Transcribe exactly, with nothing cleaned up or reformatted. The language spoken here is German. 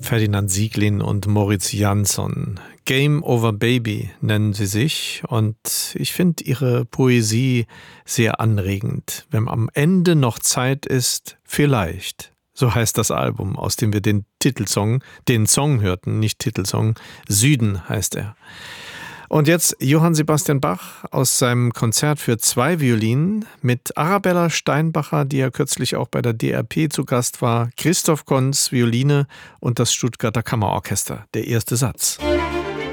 Ferdinand Sieglin und Moritz Jansson. Game Over Baby nennen sie sich und ich finde ihre Poesie sehr anregend. Wenn am Ende noch Zeit ist, vielleicht. So heißt das Album, aus dem wir den Titelsong, den Song hörten, nicht Titelsong. Süden heißt er. Und jetzt Johann Sebastian Bach aus seinem Konzert für zwei Violinen mit Arabella Steinbacher, die ja kürzlich auch bei der D R P zu Gast war, Christoph Kons Violine und das Stuttgarter Kammerorchester. Der erste Satz.